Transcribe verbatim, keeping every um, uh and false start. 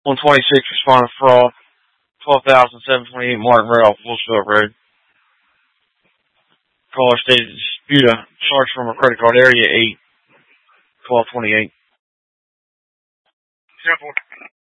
one twenty-six responding fraud. twelve thousand seven hundred twenty-eight Martin Road off Wolfsville Road. Caller stated to dispute a charge from a credit card area eight. twelve twenty-eight. Simple.